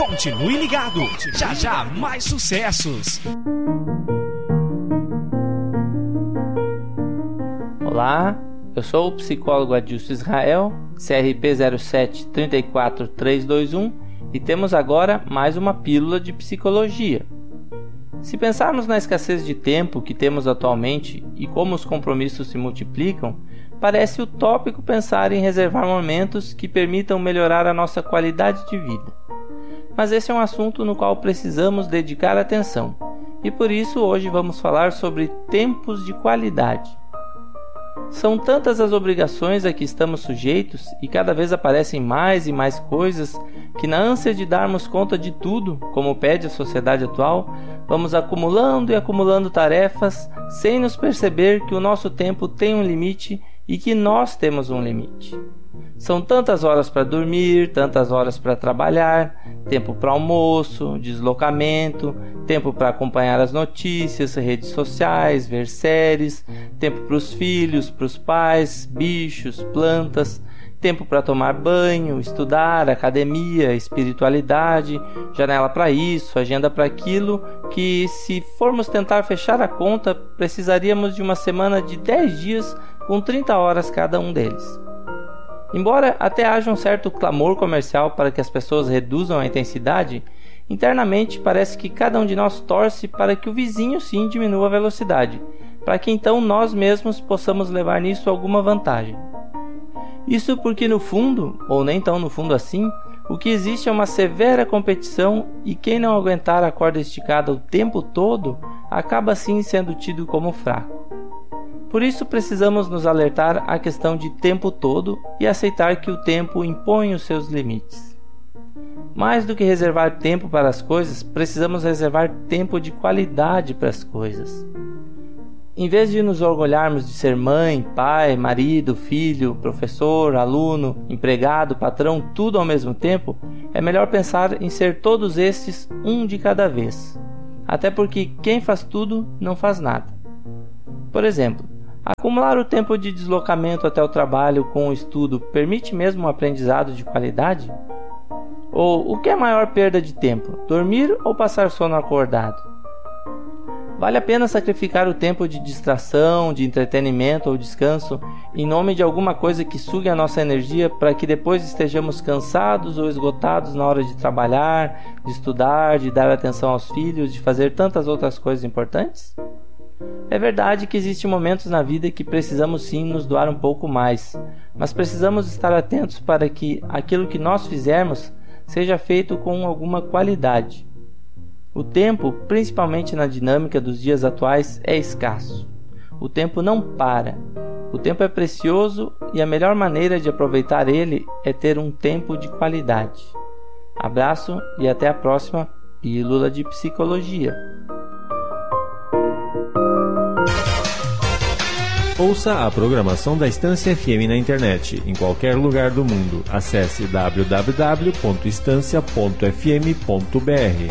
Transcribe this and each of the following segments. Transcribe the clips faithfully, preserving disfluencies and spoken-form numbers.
Continue ligado, já já mais sucessos. Olá, eu sou o psicólogo Adilson Israel, C R P zero sete três quatro três dois um, e temos agora mais uma pílula de psicologia. Se pensarmos na escassez de tempo que temos atualmente e como os compromissos se multiplicam, parece utópico pensar em reservar momentos que permitam melhorar a nossa qualidade de vida. Mas esse é um assunto no qual precisamos dedicar atenção, e por isso hoje vamos falar sobre tempos de qualidade. São tantas as obrigações a que estamos sujeitos e cada vez aparecem mais e mais coisas que, na ânsia de darmos conta de tudo, como pede a sociedade atual, vamos acumulando e acumulando tarefas sem nos perceber que o nosso tempo tem um limite e que nós temos um limite. São tantas horas para dormir, tantas horas para trabalhar, tempo para almoço, deslocamento, tempo para acompanhar as notícias, redes sociais, ver séries, tempo para os filhos, para os pais, bichos, plantas, tempo para tomar banho, estudar, academia, espiritualidade, janela para isso, agenda para aquilo, que se formos tentar fechar a conta, precisaríamos de uma semana de dez dias com trinta horas cada um deles. Embora até haja um certo clamor comercial para que as pessoas reduzam a intensidade, internamente parece que cada um de nós torce para que o vizinho sim diminua a velocidade, para que então nós mesmos possamos levar nisso alguma vantagem. Isso porque no fundo, ou nem tão no fundo assim, o que existe é uma severa competição e quem não aguentar a corda esticada o tempo todo acaba assim sendo tido como fraco. Por isso precisamos nos alertar à questão de tempo todo e aceitar que o tempo impõe os seus limites. Mais do que reservar tempo para as coisas, precisamos reservar tempo de qualidade para as coisas. Em vez de nos orgulharmos de ser mãe, pai, marido, filho, professor, aluno, empregado, patrão, tudo ao mesmo tempo, é melhor pensar em ser todos estes um de cada vez. Até porque quem faz tudo não faz nada. Por exemplo, acumular o tempo de deslocamento até o trabalho com o estudo permite mesmo um aprendizado de qualidade? Ou o que é maior perda de tempo, dormir ou passar sono acordado? Vale a pena sacrificar o tempo de distração, de entretenimento ou descanso em nome de alguma coisa que sugue a nossa energia para que depois estejamos cansados ou esgotados na hora de trabalhar, de estudar, de dar atenção aos filhos, de fazer tantas outras coisas importantes? É verdade que existem momentos na vida que precisamos sim nos doar um pouco mais, mas precisamos estar atentos para que aquilo que nós fizermos seja feito com alguma qualidade. O tempo, principalmente na dinâmica dos dias atuais, é escasso. O tempo não para. O tempo é precioso e a melhor maneira de aproveitar ele é ter um tempo de qualidade. Abraço e até a próxima Pílula de Psicologia. Ouça a programação da Estância F M na internet, em qualquer lugar do mundo. Acesse w w w ponto estância ponto f m ponto b r.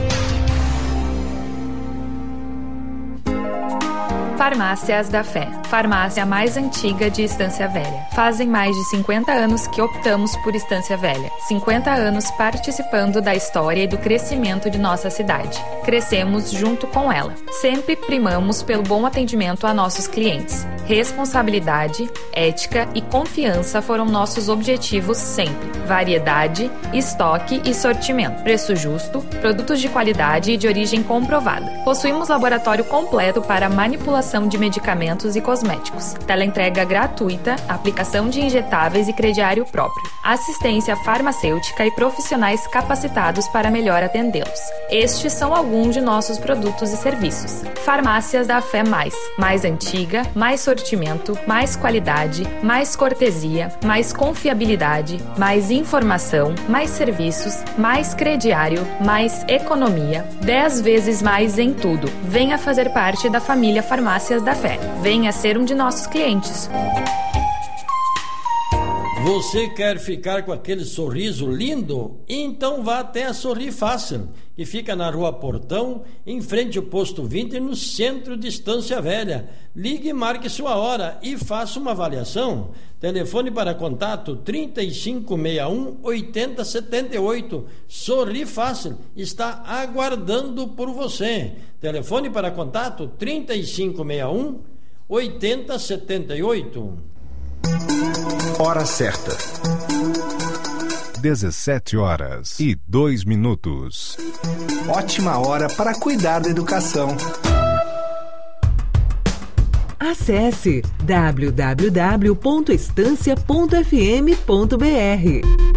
Farmácias da Fé, farmácia mais antiga de Estância Velha. Fazem mais de cinquenta anos que optamos por Estância Velha. cinquenta anos participando da história e do crescimento de nossa cidade. Crescemos junto com ela. Sempre primamos pelo bom atendimento a nossos clientes. Responsabilidade, ética e confiança foram nossos objetivos sempre. Variedade, estoque e sortimento. Preço justo, produtos de qualidade e de origem comprovada. Possuímos laboratório completo para manipulação de medicamentos e cosméticos. Teleentrega gratuita, aplicação de injetáveis e crediário próprio. Assistência farmacêutica e profissionais capacitados para melhor atendê-los. Estes são alguns de nossos produtos e serviços. Farmácias da Fé Mais. Mais antiga, mais sortimento, mais qualidade, mais cortesia, mais confiabilidade, mais informação, mais serviços, mais crediário, mais economia. Dez vezes mais em tudo. Venha fazer parte da família Farmácias da Fé. Venha ser um de nossos clientes. Você quer ficar com aquele sorriso lindo? Então vá até a Sorri Fácil, que fica na Rua Portão, em frente ao Posto vinte, no centro de Estância Velha. Ligue e marque sua hora e faça uma avaliação. Telefone para contato trinta e cinco sessenta e um, oitenta setenta e oito. Sorri Fácil está aguardando por você. Telefone para contato trinta e cinco sessenta e um, oitenta setenta e oito. Hora certa. dezessete horas e dois minutos. Ótima hora para cuidar da educação. Acesse w w w ponto estância ponto f m ponto b r.